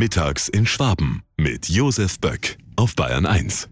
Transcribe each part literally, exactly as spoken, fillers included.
Mittags in Schwaben mit Josef Böck auf Bayern eins.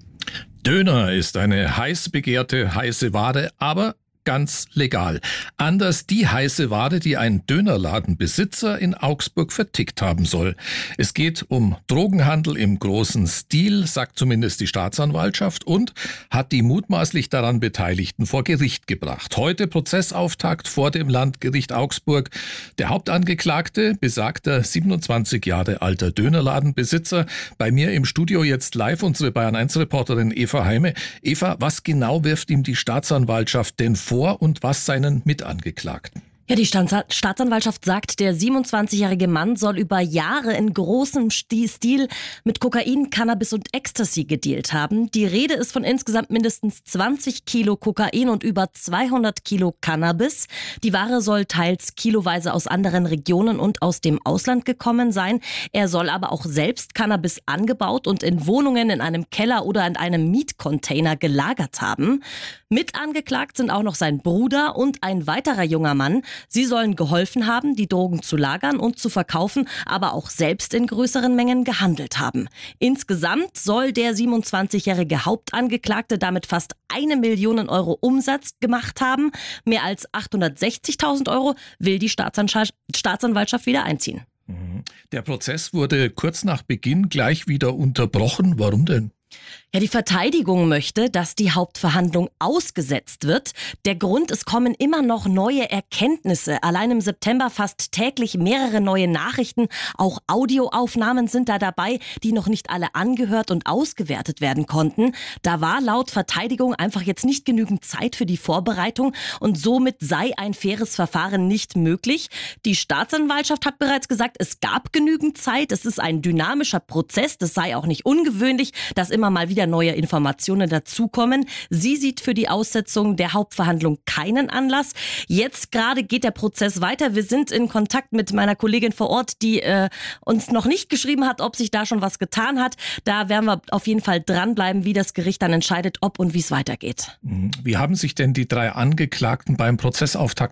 Döner ist eine heiß begehrte, heiße Ware, aber ganz legal. Anders die heiße Ware, die ein Dönerladenbesitzer in Augsburg vertickt haben soll. Es geht um Drogenhandel im großen Stil, sagt zumindest die Staatsanwaltschaft, und hat die mutmaßlich daran Beteiligten vor Gericht gebracht. Heute Prozessauftakt vor dem Landgericht Augsburg. Der Hauptangeklagte, besagter siebenundzwanzig Jahre alter Dönerladenbesitzer. Bei mir im Studio jetzt live unsere Bayern eins Reporterin Eva Heime. Eva, was genau wirft ihm die Staatsanwaltschaft denn vor? Vor und was seinen Mitangeklagten? Ja, die Staatsanwaltschaft sagt, der siebenundzwanzigjährige Mann soll über Jahre in großem Stil mit Kokain, Cannabis und Ecstasy gedealt haben. Die Rede ist von insgesamt mindestens zwanzig Kilo Kokain und über zweihundert Kilo Cannabis. Die Ware soll teils kiloweise aus anderen Regionen und aus dem Ausland gekommen sein. Er soll aber auch selbst Cannabis angebaut und in Wohnungen in einem Keller oder in einem Mietcontainer gelagert haben. Mit angeklagt sind auch noch sein Bruder und ein weiterer junger Mann. Sie sollen geholfen haben, die Drogen zu lagern und zu verkaufen, aber auch selbst in größeren Mengen gehandelt haben. Insgesamt soll der siebenundzwanzigjährige Hauptangeklagte damit fast eine Million Euro Umsatz gemacht haben. Mehr als achthundertsechzigtausend Euro will die Staatsanwaltschaft wieder einziehen. Der Prozess wurde kurz nach Beginn gleich wieder unterbrochen. Warum denn? Ja, die Verteidigung möchte, dass die Hauptverhandlung ausgesetzt wird. Der Grund, es kommen immer noch neue Erkenntnisse. Allein im September fast täglich mehrere neue Nachrichten. Auch Audioaufnahmen sind da dabei, die noch nicht alle angehört und ausgewertet werden konnten. Da war laut Verteidigung einfach jetzt nicht genügend Zeit für die Vorbereitung und somit sei ein faires Verfahren nicht möglich. Die Staatsanwaltschaft hat bereits gesagt, es gab genügend Zeit. Es ist ein dynamischer Prozess. Das sei auch nicht ungewöhnlich, dass immer mal wieder neue Informationen dazukommen. Sie sieht für die Aussetzung der Hauptverhandlung keinen Anlass. Jetzt gerade geht der Prozess weiter. Wir sind in Kontakt mit meiner Kollegin vor Ort, die äh, uns noch nicht geschrieben hat, ob sich da schon was getan hat. Da werden wir auf jeden Fall dranbleiben, wie das Gericht dann entscheidet, ob und wie es weitergeht. Wie haben sich denn die drei Angeklagten beim Prozessauftakt